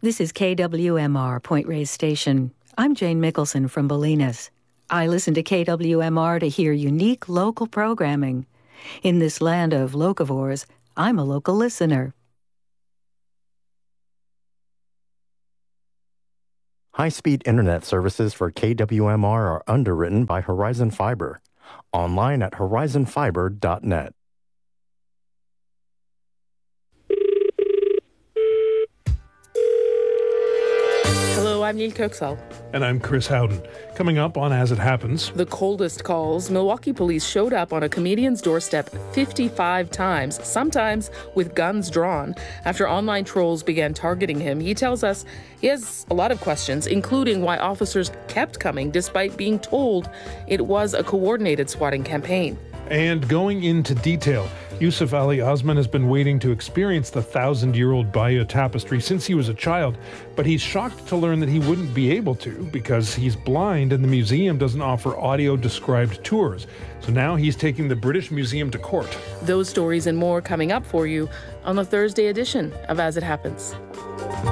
This is KWMR Point Reyes Station. I'm Jane Mickelson from Bolinas. I listen to KWMR to hear unique local programming. In this land of locavores, I'm a local listener. High-speed internet services for KWMR are underwritten by Horizon Fiber. Online at horizonfiber.net. Hello, I'm Neil Kirksall. And I'm Chris Howden. Coming up on As It Happens. The coldest calls. Milwaukee police showed up on a comedian's doorstep 55 times, sometimes with guns drawn. After online trolls began targeting him, he tells us he has a lot of questions, including why officers kept coming despite being told it was a coordinated swatting campaign. And going into detail, Yusuf Ali Osman has been waiting to experience the 1,000-year-old Bayeux tapestry since he was a child, but he's shocked to learn that he wouldn't be able to because he's blind and the museum doesn't offer audio-described tours. So now he's taking the British Museum to court. Those stories and more coming up for you on the Thursday edition of As It Happens.